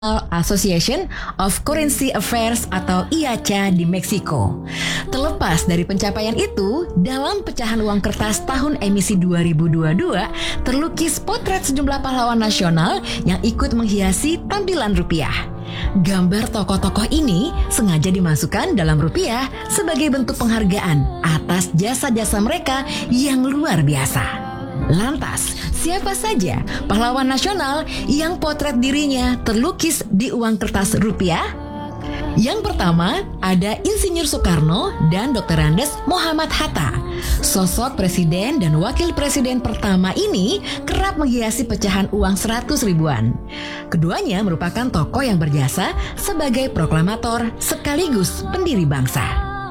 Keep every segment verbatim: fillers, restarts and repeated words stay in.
Association of Currency Affairs atau I A C A di Meksiko. Terlepas dari pencapaian itu, dalam pecahan uang kertas tahun emisi dua ribu dua puluh dua terlukis potret sejumlah pahlawan nasional yang ikut menghiasi tampilan rupiah. Gambar tokoh-tokoh ini sengaja dimasukkan dalam rupiah sebagai bentuk penghargaan atas jasa-jasa mereka yang luar biasa. Lantas, siapa saja pahlawan nasional yang potret dirinya terlukis di uang kertas rupiah? Yang pertama, ada Insinyur Soekarno dan doktor Andes Muhammad Hatta. Sosok presiden dan wakil presiden pertama ini kerap menghiasi pecahan uang seratus ribuan. Keduanya merupakan tokoh yang berjasa sebagai proklamator sekaligus pendiri bangsa.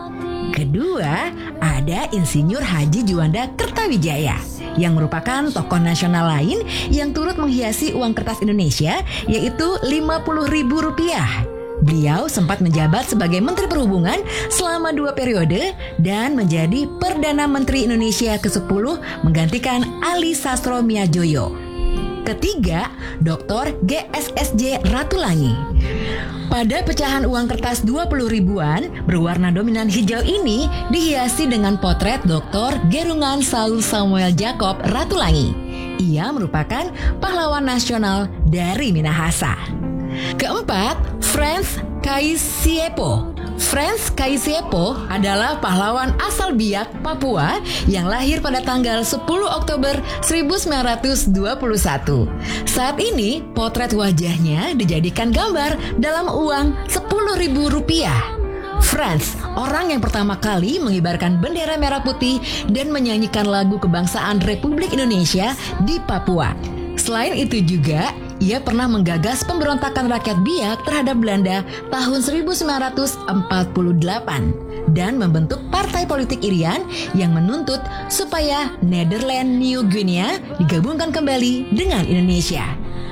Kedua, ada Insinyur Haji Juanda Kertawijaya yang merupakan tokoh nasional lain yang turut menghiasi uang kertas Indonesia, yaitu lima puluh ribu rupiah. Beliau sempat menjabat sebagai Menteri Perhubungan selama dua periode dan menjadi Perdana Menteri Indonesia kesepuluh menggantikan Ali Sastro Miajoyo. Ketiga, doktor G S S J Ratulangi. Pada pecahan uang kertas dua puluh ribuan berwarna dominan hijau ini dihiasi dengan potret doktor Gerungan Saul Samuel Jacob Ratulangi. Ia merupakan pahlawan nasional dari Minahasa. Keempat, Frans Kaisiepo. Frans Kaisiepo adalah pahlawan asal Biak, Papua yang lahir pada tanggal sepuluh Oktober seribu sembilan ratus dua puluh satu. Saat ini, potret wajahnya dijadikan gambar dalam uang sepuluh ribu rupiah. Frans, orang yang pertama kali mengibarkan bendera merah putih dan menyanyikan lagu kebangsaan Republik Indonesia di Papua. Selain itu juga, ia pernah menggagas pemberontakan rakyat Biak terhadap Belanda tahun seribu sembilan ratus empat puluh delapan dan membentuk partai politik Irian yang menuntut supaya Nederland New Guinea digabungkan kembali dengan Indonesia.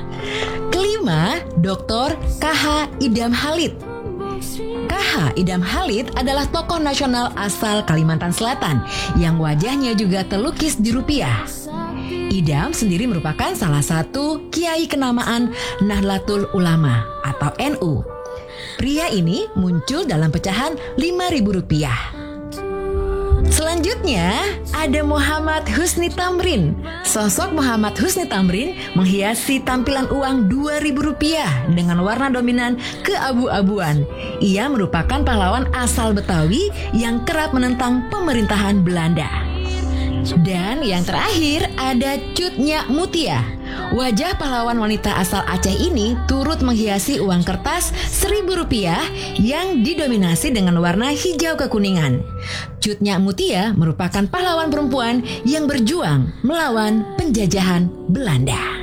Kelima, doktor K H Idam Halid. K H Idam Halid adalah tokoh nasional asal Kalimantan Selatan yang wajahnya juga terlukis di rupiah. Idam sendiri merupakan salah satu kiai kenamaan Nahdlatul Ulama atau N U. Pria ini muncul dalam pecahan lima ribu rupiah. Selanjutnya ada Muhammad Husni Tamrin. Sosok Muhammad Husni Tamrin menghiasi tampilan uang dua ribu rupiah dengan warna dominan keabu-abuan. Ia merupakan pahlawan asal Betawi yang kerap menentang pemerintahan Belanda. Dan yang terakhir ada Cut Nyak Mutia. Wajah pahlawan wanita asal Aceh ini turut menghiasi uang kertas seribu rupiah yang didominasi dengan warna hijau kekuningan. Cut Nyak Mutia merupakan pahlawan perempuan yang berjuang melawan penjajahan Belanda.